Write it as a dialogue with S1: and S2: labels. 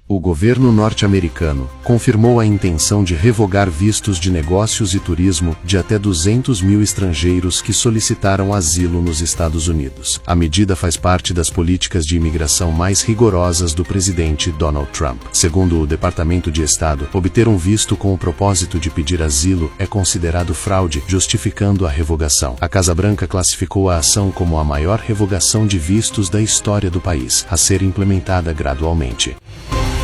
S1: O governo norte-americano confirmou a intenção de revogar vistos de negócios e turismo de até 200 mil estrangeiros que solicitaram asilo nos Estados Unidos. A medida faz parte das políticas de imigração mais rigorosas do presidente Donald Trump. Segundo o Departamento de Estado, obter um visto com o propósito de pedir asilo é considerado fraude, justificando a revogação. A Casa Branca classificou a ação como a maior revogação de vistos da história do país, a ser implementada gradualmente.